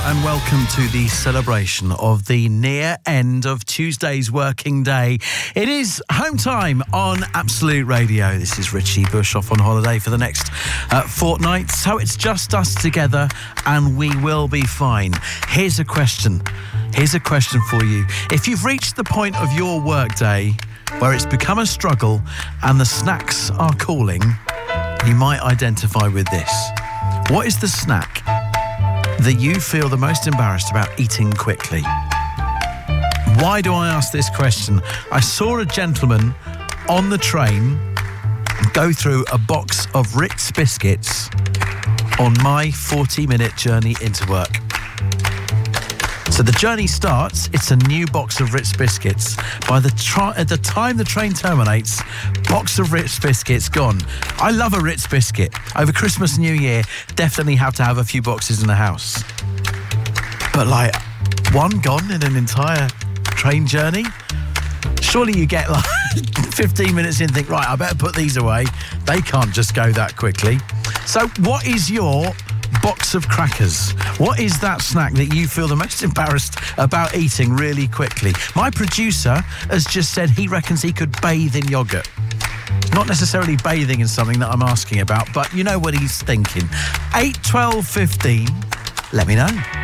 and welcome to the celebration of the near end of Tuesday's working day. It is home time on Absolute Radio. This is Richie Bush off on holiday for the next fortnight, so it's just us together and we will be fine. Here's a question for you. If you've reached the point of your workday where it's become a struggle and the snacks are calling, you might identify with this. What is the snack that you feel the most embarrassed about eating quickly? Why do I ask this question? I saw a gentleman on the train go through a box of Ritz biscuits on my 40-minute journey into work. So the journey starts, it's a new box of Ritz biscuits. At the time the train terminates, box of Ritz biscuits gone. I love a Ritz biscuit. Over Christmas and New Year, definitely have to have a few boxes in the house. But like, one gone in an entire train journey? Surely you get like 15 minutes in and think, right, I better put these away. They can't just go that quickly. So what is your box of crackers? What is that snack that you feel the most embarrassed about eating really quickly? My producer has just said he reckons he could bathe in yoghurt. Not necessarily bathing in something that I'm asking about, but you know what he's thinking. 8, 12, 15. Let me know.